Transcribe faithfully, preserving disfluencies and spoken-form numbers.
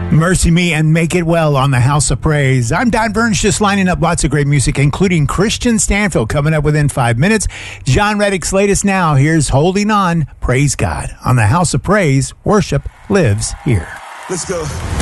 Mercy Me and Make It Well on the House of Praise. I'm Don Burns, just lining up lots of great music, including Christian Stanfield coming up within five minutes. John Reddick's latest now. Here's Holding On. Praise God. On the House of Praise, worship lives here. Let's go.